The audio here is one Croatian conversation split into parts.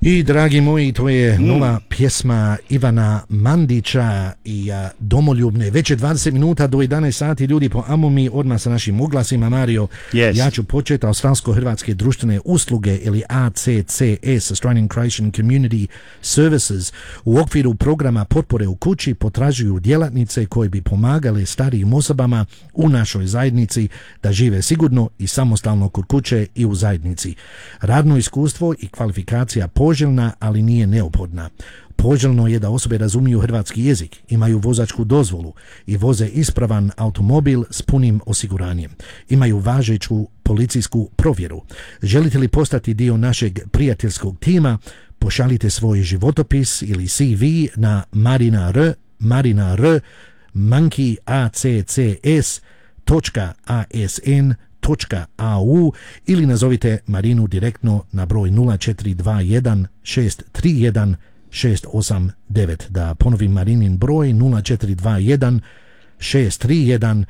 I dragi moji, to je nova pjesma Ivana Mandića i Domoljubne. Već je 20 minuta do 11 sati, ljudi, po Amomi, odmah sa našim oglasima. Mario, ja ću početi. Australsko-hrvatske društvene usluge ili ACCS, Australian Croatian Community Services, u okviru programa potpore u kući potražuju djelatnice koje bi pomagale starijim osobama u našoj zajednici da žive sigurno i samostalno kod kuće i u zajednici. Radno iskustvo i kvalifikacija poželjna, ali nije neophodna. Poželjno je da osobe razumiju hrvatski jezik, imaju vozačku dozvolu i voze ispravan automobil s punim osiguranjem. Imaju važeću policijsku provjeru. Želite li postati dio našeg prijateljskog tima? Pošaljite svoj životopis ili CV na marinaraccs.asn.au ili nazovite Marinu direktno na broj 0421 631 689. Da ponovim Marinin broj 0421 631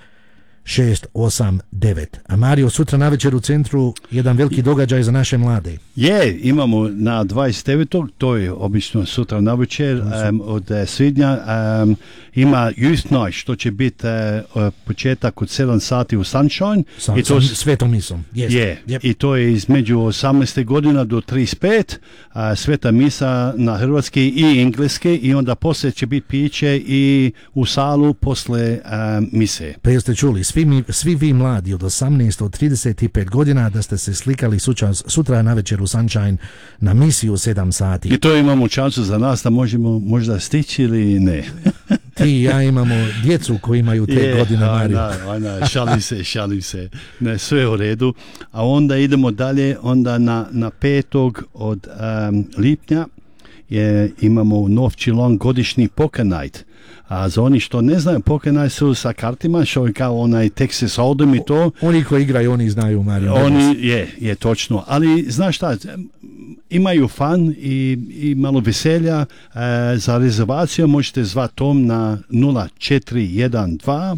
689. A Mario, sutra navečer u centru jedan veliki događaj za naše mlade. Imamo na 29. to je obično sutra navečer od svibnja, ima Youth Night, što će biti početak od 7 sati u Sunshine. I to svetom misom. I to je između 18. godina do 35, sveta misa na hrvatski i engleski, i onda poslije će biti piće i u salu posle mise. Pa jeste čuli, svi vi mladi od 18 do 35 godina da ste se slikali sutra na večer u Sunshine na misiju 7 sati. I to imamo šansu za nas da možemo možda stići ili ne. Ti i ja imamo djecu koji imaju te godine, Mario. Šalim se. Ne, sve u redu. A onda idemo dalje, onda na 5. od lipnja imamo North Geelong godišnji Poker Night. A za oni što ne znaju, Poker Night su sa kartima, što je kao onaj Texas Hold'em i to. Oni koji igraju, oni znaju, Mario. Oni, je točno. Ali, znaš šta, imaju fan i malo veselja. Za rezervaciju možete zvati Tom na 0412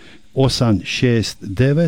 869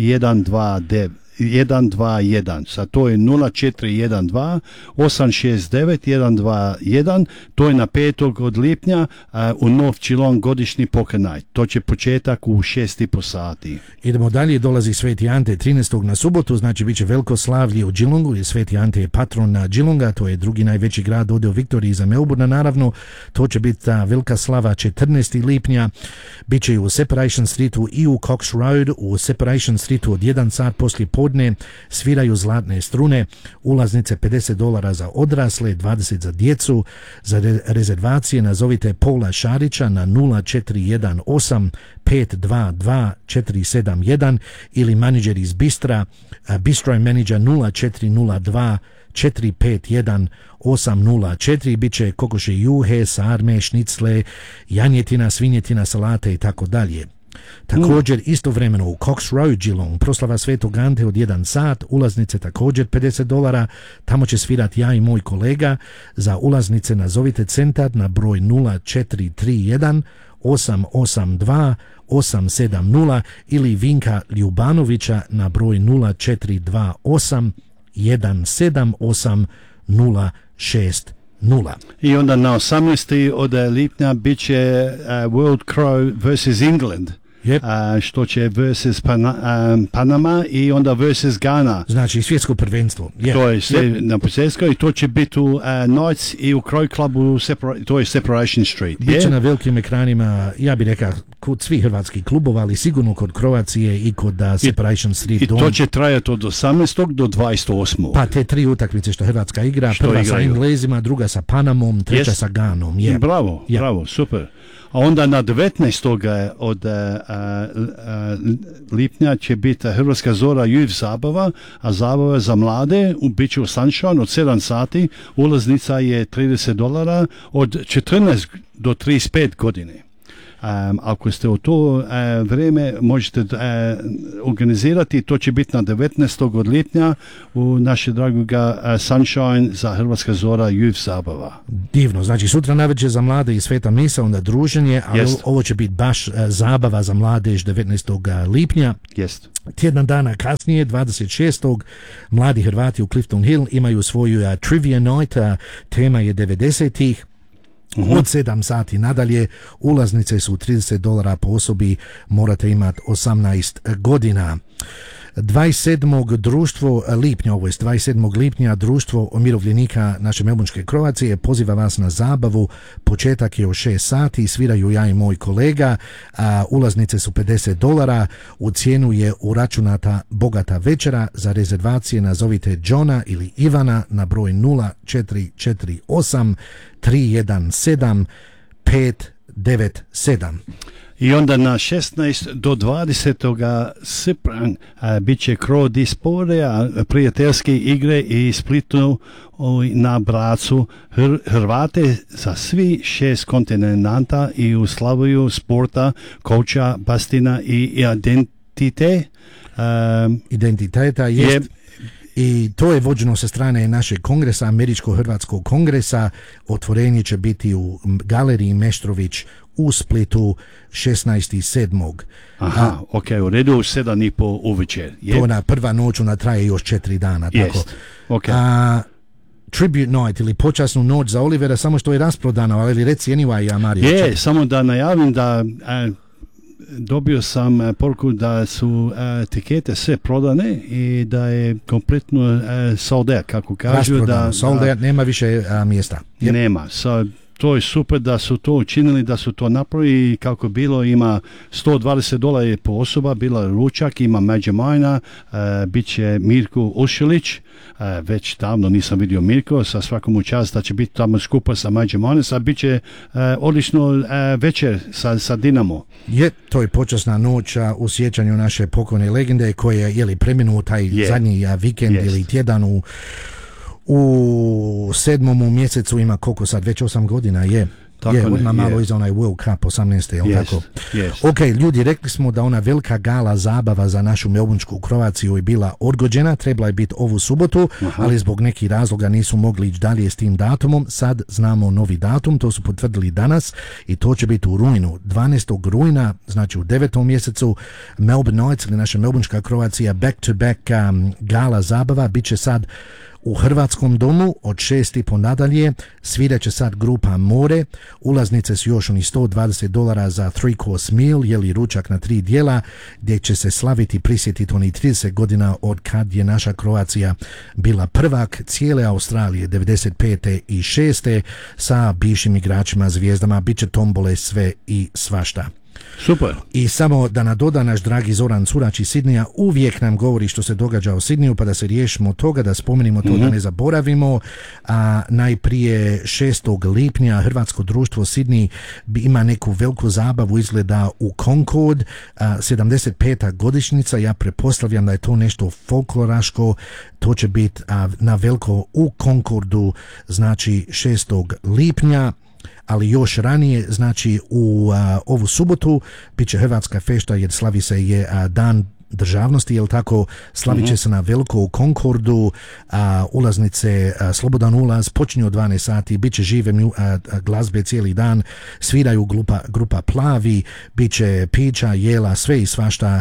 121. Sad to je 0412 869 121. To je na 5. od lipnja u North Geelong godišnji Poker Night. To će početak u 6,5 sati. Idemo dalje, dolazi Sveti Ante 13. na subotu, znači bit će veliko slavlje u Geelongu, jer Sveti Ante je patron na Geelonga, to je drugi najveći grad ovdje u Viktoriji iza Melbourna, naravno. To će biti ta velika slava 14. lipnja. Biće i u Separation Streetu i u Cox Road. U Separation Streetu od 1 sat poslije podne sviraju zlatne strune. Ulaznice $50 za odrasle, 20 za djecu. Za rezervacije nazovite Paula Šarića na 0418 522 471 ili menadžer iz Bistra. Bistro je menadžer 0402 451 804. Biće kokoše juhe, sarme, šnicle, janjetina, svinjetina, salate i tako dalje. Također istovremeno u Cox Road Geelong proslava Svetog Ante od 1 sat, ulaznice također $50, tamo će svirati ja i moj kolega. Za ulaznice nazovite centar na broj 0431 882 870 ili Vinka Ljubanovića na broj 0428 178 060. I onda na 18. od lipnja bit će World Crow vs. England. Što će versus Panama i onda versus Ghana. Znači svjetsko prvenstvo. To je na početku i to će biti u Knights i u Crow Clubu, to je Separation Street. Biće na velikim ekranima, ja bih rekao, kod svih hrvatskih klubova, ali sigurno kod Croacije i kod Separation Street. I to će trajati od 18. do 28. Pa te 3 utakmice što Hrvatska igra, prva sa Englezima, druga sa Panamom, treća sa Ganom. Bravo, super. A onda na 19. od lipnja će biti Hrvatska zora Youth zabava, a zabava za mlade u biću u Sunshine od 7 sati. Ulaznica je $30 od 14 do 35 godine. Ako ste u to vrijeme, možete organizirati, to će biti na 19. od lipnja u naše dragoga Sunshine za Hrvatska zora Youth zabava. Divno, znači sutra navečer za mlade i sveta misa, onda druženje, ali ovo će biti baš zabava za mladež 19. lipnja. Jest. Tjedan dana kasnije, 26. mladi Hrvati u Clifton Hill imaju svoju trivia night, tema je 90-ih. Od 7 sati nadalje, ulaznice su $30 po osobi, morate imati 18 godina. 27. društvo lipnja, ovo je 27. lipnja, društvo umirovljenika naše melbourneške Kroacije poziva vas na zabavu, početak je u 6 sati, sviraju ja i moj kolega, ulaznice su $50, u cijenu je uračunata bogata večera. Za rezervacije nazovite Johna ili Ivana na broj 0448 317 597. I onda na 16. do 20. srpnja bit će Cro Diaspora, prijateljske igre i Splitu na Bracu Hrvate za svi 6 kontinenta i u slavuju sporta, koča, bastina i identiteta jest. I to je vođeno sa strane našeg kongresa, Američko-Hrvatskog kongresa. Otvorenje će biti u galeriji Meštrović u Splitu 16.7. Aha, ok, u redu, 7:30 uvečer. To ona prva noć, ona traje još 4 dana. Tako. Okay. Tribute night ili počasnu noć za Olivera, samo što je rasprodano, ali reci anyway, Mario. Samo da najavim da dobio sam poruku da su tikete sve prodane i da je kompletno sold out, kako kažu. Sold out, nema više mjesta. Nema. To je super da su to učinili, da su to napravili. Kako bilo, ima $120 po osoba, bila ručak, ima Međa Majna, bit će Mirko Ušilić, već davno nisam vidio Mirko, sa svakom čast da će biti tamo skupa sa Međa Majna, sad bit će odlično večer sa Dinamo. To je počasna noć u sjećanju naše pokojne legende koja je preminuo taj zadnji vikend ili tjedan u 7. mjesecu, ima koliko sad, već 8 godina odmah malo iza onaj World Cup 18. Tako? Ok, ljudi, rekli smo da ona velika gala zabava za našu melbournesku Kroaciju je bila odgođena, trebala je biti ovu subotu, ali zbog nekih razloga nisu mogli ići dalje s tim datumom. Sad znamo novi datum, to su potvrdili danas i to će biti u rujnu, 12. rujna, znači u 9. mjesecu. Melbourne Nights ili naša melbourneška Kroacija back to back gala zabava bit će sad u Hrvatskom domu od 6:30 nadalje. Svirat će sad grupa More, ulaznice su još onih $120 za 3-course meal, jeli ručak na 3 dijela, gdje će se slaviti, prisjetiti onih 30 godina od kad je naša Kroacija bila prvak cijele Australije 95. i 6. sa bivšim igračima, zvijezdama, bit će tombole, sve i svašta. Super. I samo da nadoda, naš dragi Zoran Curać iz Sidnija uvijek nam govori što se događa u Sidniju, pa da se riješimo toga, da spomenimo to, da ne zaboravimo. Najprije 6. lipnja Hrvatsko društvo Sidnij ima neku veliku zabavu, izgleda u Concord, 75. godišnjica, ja pretpostavljam da je to nešto folkloraško, to će biti na veliko u Concordu, znači 6. lipnja. Ali još ranije, znači u ovu subotu bit će Hrvatska fešta, jer slavi se dan državnosti, jel tako, slavit će se na veliko u Concordu, ulaznice, slobodan ulaz, počinje od 12 sati, bit će žive glazbe cijeli dan, sviraju grupa Plavi, bit će pića, jela, sve i svašta,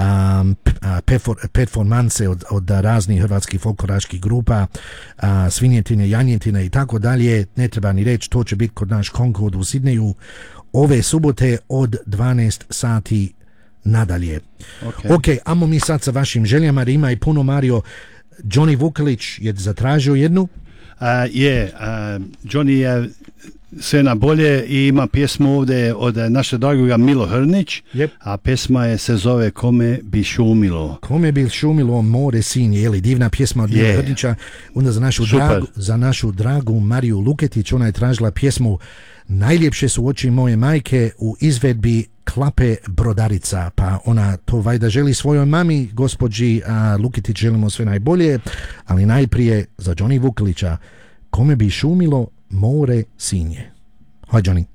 performanse od raznih hrvatskih folkloraških grupa, svinjetine, janjetine i tako dalje, ne treba ni reći, to će biti kod naš Concord u Sidneju ove subote od 12 sati nadalje. Ok, amo mi sad sa vašim željama, jer ima i puno, Mario. Johnny Vukelić je zatražio jednu. Johnny je sve na bolje i ima pjesmu ovdje od naše dragoga Milo Hrnić, a pjesma se zove Kome bi šumilo. Kome bi šumilo more sinje, je li divna pjesma od Milo Hrnića. Onda za našu dragu Mariju Luketić, ona je tražila pjesmu Najljepše su oči moje majke u izvedbi Klape Brodarica, pa ona to vajda želi svojoj mami, gospođi Luketić želimo sve najbolje, ali najprije za Johnny Vukelića, Kome bi šumilo more sinje. Hoj, Johnny.